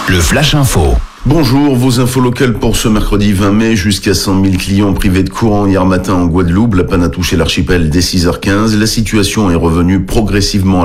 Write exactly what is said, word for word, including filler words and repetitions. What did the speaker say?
Le Flash Info. Bonjour, vos infos locales pour ce mercredi vingt mai. Jusqu'à cent mille clients privés de courant hier matin en Guadeloupe. La panne a touché l'archipel dès six heures quinze. La situation est revenue progressivement à